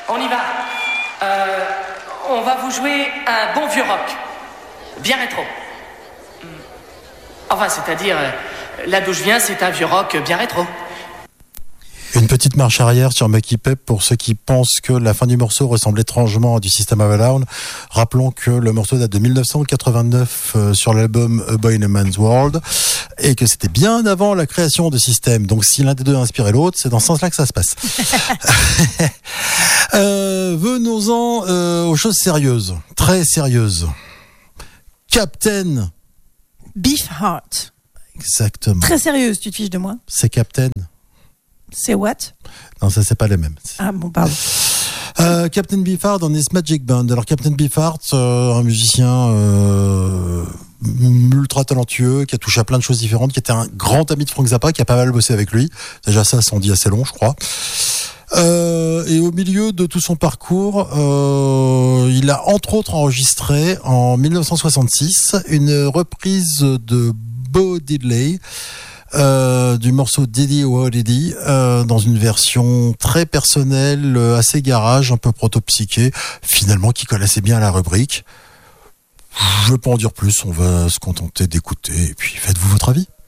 On y va. On va vous jouer un bon vieux rock. Bien rétro. Enfin, c'est-à-dire, là d'où je viens, c'est un vieux rock bien rétro. Une petite marche arrière sur Mackie Pep pour ceux qui pensent que la fin du morceau ressemble étrangement à du System of a Down. Rappelons que le morceau date de 1989 sur l'album A Boy in a Man's World et que c'était bien avant la création de System. Donc si l'un des deux a inspiré l'autre, c'est dans ce sens-là que ça se passe. Venons-en aux choses sérieuses, très sérieuses. Captain Beefheart. Exactement. Très sérieuse, tu te fiches de moi. C'est Captain. C'est what? Non, ça c'est pas les mêmes. Ah bon, pardon. Captain Beefheart on His Magic Band. Alors Captain Beefheart, un musicien ultra talentueux qui a touché à plein de choses différentes, qui était un grand ami de Frank Zappa, qui a pas mal bossé avec lui. Déjà ça en dit assez long, je crois. Et au milieu de tout son parcours, il a entre autres enregistré en 1966 une reprise de Bo Diddley, du morceau Diddy Oh Diddy, dans une version très personnelle, assez garage, un peu proto-psyché, finalement qui colle assez bien à la rubrique. Je ne vais pas en dire plus, on va se contenter d'écouter et puis faites-vous votre avis.